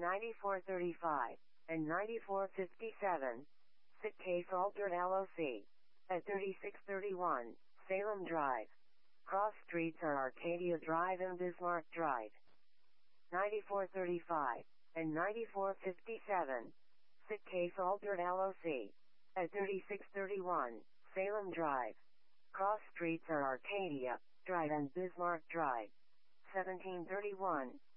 9435, and 9457. Sit case altered LOC. At 3631, Salem Drive. Cross streets are Arcadia Drive and Bismarck Drive. 9435, and 9457. Sit case altered LOC. At 3631, Salem Drive. Cross streets are Arcadia Drive and Bismarck Drive. 1731,